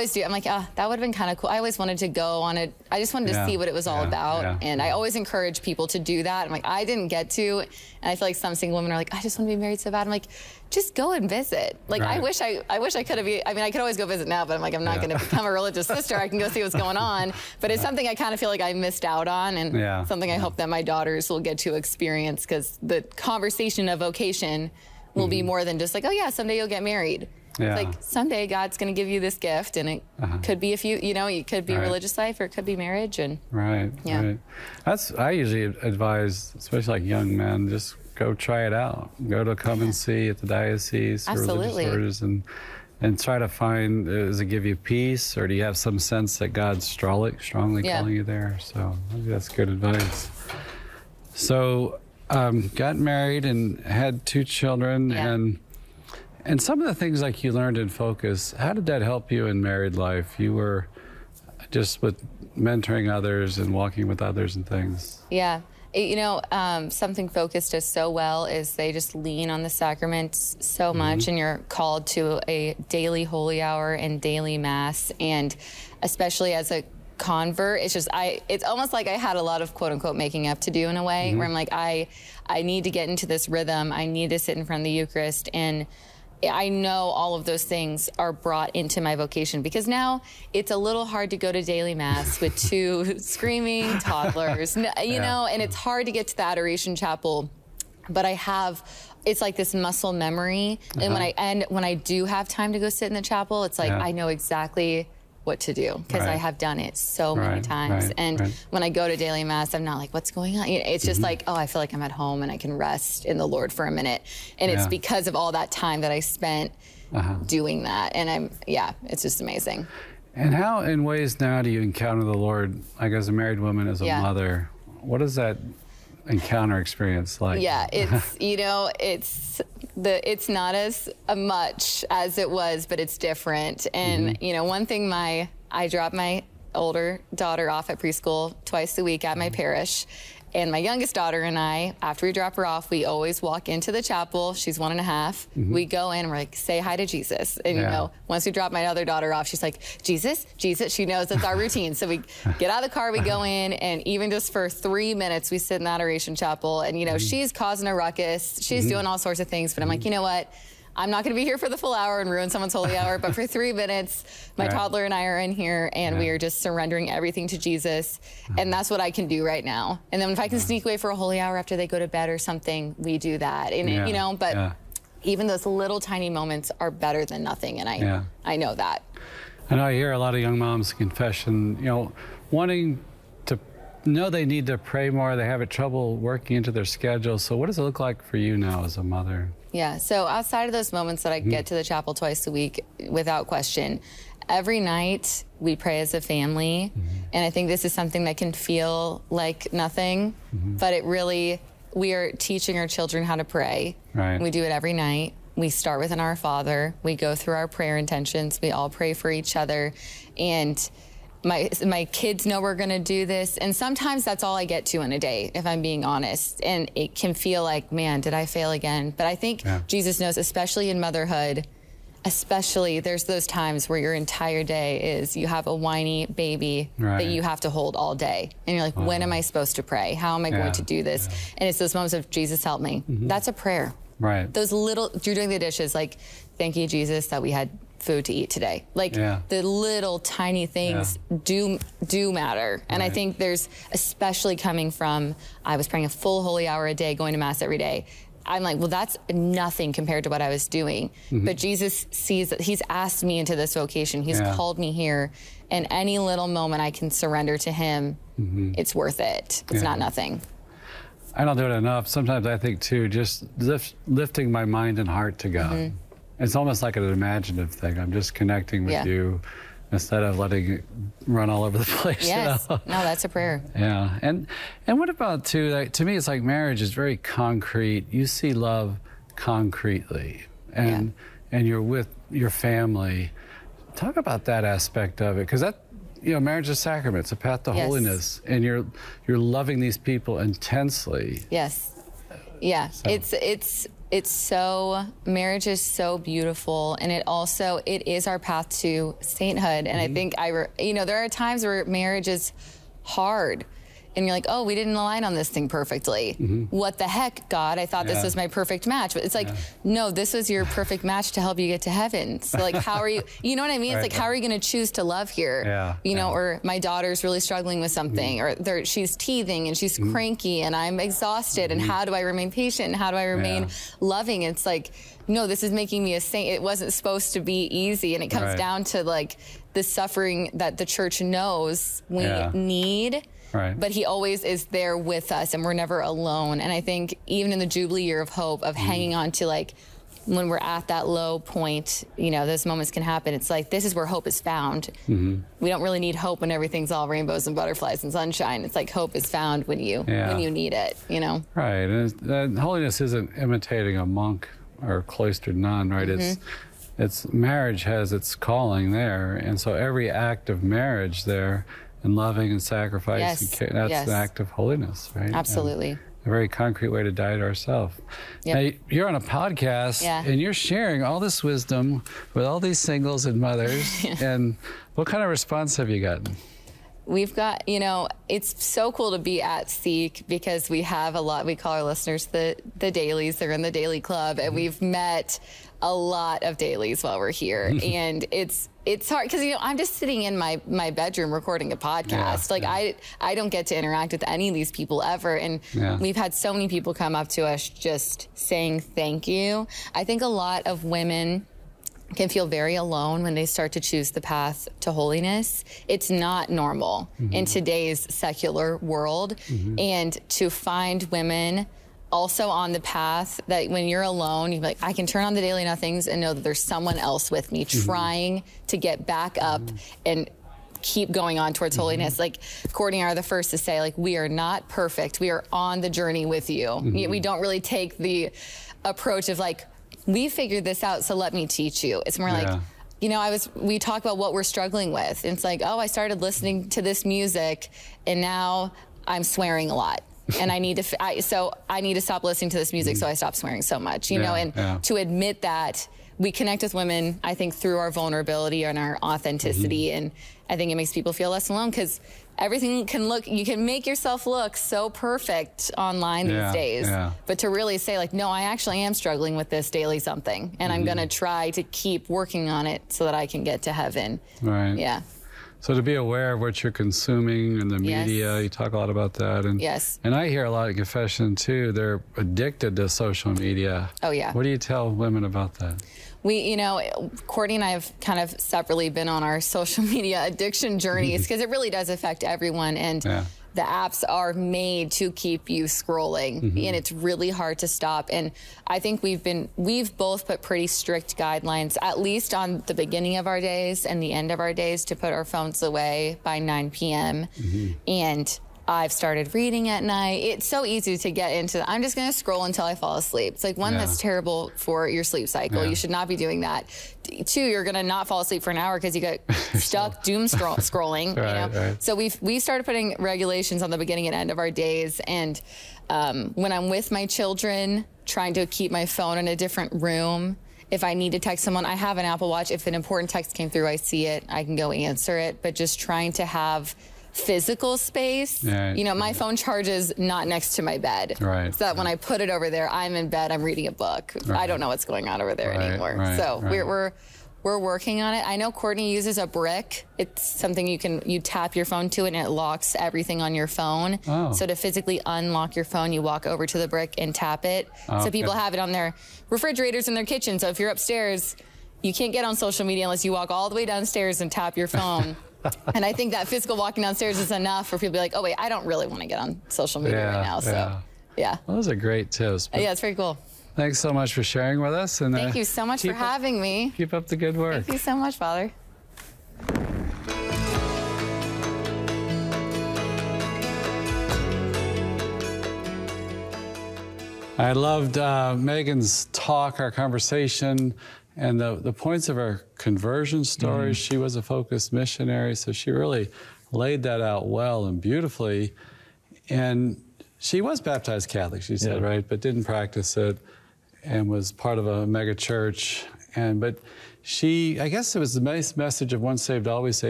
always do. I'm like, that would have been kind of cool. I always wanted to go on it. I just wanted to see what it was all about. And I always encourage people to do that. I'm like, I didn't get to. And I feel like some single women are like, I just want to be married so bad. I'm like, just go and visit. Like, I wish I could have. I mean, I could always go visit now, but I'm like, I'm not going to become a religious sister. I can go see what's going on. But it's something I kind of feel like I missed out on, and something I hope that my daughters will get to experience, because the conversation of vocation will be more than just like, oh yeah, someday you'll get married. It's like, someday God's going to give you this gift, and it could be it could be religious life, or it could be marriage. And right. I usually advise, especially like young men, just go try it out. Go to come and see at the diocese or religious orders, and try to find, does it give you peace, or do you have some sense that God's strongly calling you there? So I think that's good advice. So got married and had 2 children, and some of the things like you learned in Focus, how did that help you in married life? You were just with mentoring others and walking with others and things. Yeah. Something Focus does so well is they just lean on the sacraments so much, and you're called to a daily holy hour and daily mass. And especially as a convert, it's almost like I had a lot of quote unquote making up to do in a way, where I'm like, I need to get into this rhythm. I need to sit in front of the Eucharist, and I know all of those things are brought into my vocation, because now it's a little hard to go to daily mass with 2 screaming toddlers, you know, and it's hard to get to the Adoration Chapel. But it's like this muscle memory. And when I do have time to go sit in the chapel, it's like I know exactly what to do, because I have done it so many times. And when I go to daily mass, I'm not like, what's going on? It's just like, oh, I feel like I'm at home and I can rest in the Lord for a minute. And it's because of all that time that I spent doing that. And it's just amazing. And how, in ways now, do you encounter the Lord, like as a married woman, as a mother? What is that encounter experience like? Yeah, it's, it's not as much as it was, but it's different. And, one thing, I drop my older daughter off at preschool twice a week at my parish. And my youngest daughter and I, after we drop her off, we always walk into the chapel. She's 1.5. We go in and we're like, say hi to Jesus. And, once we drop my other daughter off, she's like, Jesus, Jesus. She knows it's our routine. So we get out of the car, we go in, and even just for 3 minutes, we sit in the Adoration Chapel. And, she's causing a ruckus. She's doing all sorts of things. But I'm like, you know what? I'm not going to be here for the full hour and ruin someone's holy hour, but for 3 minutes, my toddler and I are in here, and we are just surrendering everything to Jesus, and that's what I can do right now. And then if I can sneak away for a holy hour after they go to bed or something, we do that. And but even those little tiny moments are better than nothing, and I know that. I know I hear a lot of young moms confession, wanting to know they need to pray more. They have trouble working into their schedule. So what does it look like for you now as a mother? Yeah, so outside of those moments that I get to the chapel twice a week, without question, every night we pray as a family. And I think this is something that can feel like nothing, but we are teaching our children how to pray. We do it every night. We start with an Our Father. We go through our prayer intentions. We all pray for each other. And my kids know we're going to do this, and sometimes that's all I get to in a day, if I'm being honest, and it can feel like, man, did I fail again? But I think Jesus knows, especially in motherhood, there's those times where your entire day is, you have a whiny baby that you have to hold all day, and you're like, when am I supposed to pray? How am I going to do this? And it's those moments of, Jesus, help me. That's a prayer. Those little, you're doing the dishes, like, thank you, Jesus, that we had food to eat today. Like the little tiny things do matter. And I think there's, especially coming from, I was praying a full holy hour a day, going to mass every day. I'm like, well, that's nothing compared to what I was doing. But Jesus sees that he's asked me into this vocation. He's called me here. And any little moment I can surrender to him, it's worth it. It's not nothing. I don't do it enough. Sometimes I think too, just lifting my mind and heart to God. It's almost like an imaginative thing. I'm just connecting with you instead of letting it run all over the place. Yes. No, that's a prayer. Yeah. And what about too, like, to me, it's like marriage is very concrete. You see love concretely, and you're with your family. Talk about that aspect of it, because that, marriage is a sacrament. It's a path to holiness, and you're loving these people intensely. Yes. Yeah. So. marriage is so beautiful, and it is our path to sainthood. And I think there are times where marriage is hard. And you're like, oh, we didn't align on this thing perfectly. What the heck, God? I thought this was my perfect match. But it's like, no, this was your perfect match to help you get to heaven. So like, how are you, you know what I mean? It's like, how are you going to choose to love here? Or my daughter's really struggling with something, or she's teething and she's cranky and I'm exhausted. And how do I remain patient? And how do I remain loving? It's like, no, this is making me a saint. It wasn't supposed to be easy. And it comes down to like the suffering that the church knows we need. Right. But he always is there with us, and we're never alone. And I think even in the Jubilee Year of Hope, of hanging on to, like, when we're at that low point, those moments can happen. It's like, this is where hope is found. We don't really need hope when everything's all rainbows and butterflies and sunshine. It's like hope is found when you need it, Right. And holiness isn't imitating a monk or a cloistered nun, right? It's marriage has its calling there. And so every act of marriage there, and loving and sacrifice, that's an act of holiness, right? Absolutely. And a very concrete way to die to ourselves. Now, you're on a podcast, and you're sharing all this wisdom with all these singles and mothers. And what kind of response have you gotten? We've got, it's so cool to be at Seek, because we have we call our listeners the dailies. They're in the daily club, and we've met a lot of dailies while we're here. And it's hard because, I'm just sitting in my bedroom recording a podcast. I don't get to interact with any of these people ever. And we've had so many people come up to us just saying thank you. I think a lot of women can feel very alone when they start to choose the path to holiness. It's not normal in today's secular world. And to find women also on the path that when you're alone, you're like, I can turn on the Daily Nothings and know that there's someone else with me trying to get back up and keep going on towards holiness. Like Courtney and I are the first to say, like, we are not perfect. We are on the journey with you. We don't really take the approach of like, we figured this out, so let me teach you. It's more like, we talk about what we're struggling with. It's like, oh, I started listening to this music and now I'm swearing a lot. And I need to stop listening to this music so I stop swearing so much, to admit that we connect with women, I think, through our vulnerability and our authenticity. And I think it makes people feel less alone, because everything you can make yourself look so perfect online these days. But to really say, like, no, I actually am struggling with this daily something, and I'm going to try to keep working on it so that I can get to heaven. Right. Yeah. So to be aware of what you're consuming in the media, you talk a lot about that. And, and I hear a lot of confession, too. They're addicted to social media. Oh, yeah. What do you tell women about that? We, Courtney and I have kind of separately been on our social media addiction journeys, because it really does affect everyone. And the apps are made to keep you scrolling, and it's really hard to stop. And I think we've both put pretty strict guidelines, at least on the beginning of our days and the end of our days, to put our phones away by 9 p.m. And I've started reading at night. It's so easy to get into, I'm just going to scroll until I fall asleep. It's like, one, that's terrible for your sleep cycle. You should not be doing that. Two, you're going to not fall asleep for an hour because you got stuck doom scrolling. Right. So we started putting regulations on the beginning and end of our days. And when I'm with my children, trying to keep my phone in a different room. If I need to text someone, I have an Apple Watch. If an important text came through, I see it, I can go answer it. But just trying to have physical space. My phone charges not next to my bed. So that when I put it over there, I'm in bed, I'm reading a book. I don't know what's going on over there anymore. So we're working on it. I know Courtney uses a brick. It's something you tap your phone to, and it locks everything on your phone. So to physically unlock your phone, you walk over to the brick and tap it. So people have it on their refrigerators in their kitchen. So if you're upstairs, you can't get on social media unless you walk all the way downstairs and tap your phone. And I think that physical walking downstairs is enough for people to be like, oh, wait, I don't really want to get on social media right now. So, Well, those are great tips. It's very cool. Thanks so much for sharing with us. And thank you so much for having me. Keep up the good work. Thank you so much, Father. I loved Megan's talk, our conversation, and the points of her conversion stories. She was a focused missionary, so she really laid that out well and beautifully. And she was baptized Catholic, she said, right, but didn't practice it. and was part of a mega church. But I guess it was the message of once saved, always saved.